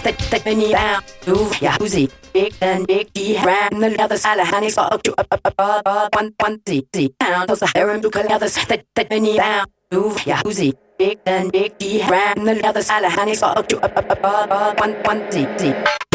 take me down. Move, yeah, who's big and big, he ran the leathers, Alahani saw you up, one, see, down, those are Aaron Duke leathers, take me down. Move, yeah, who's big and big, he ran the leathers, Alahani saw you up, one, see.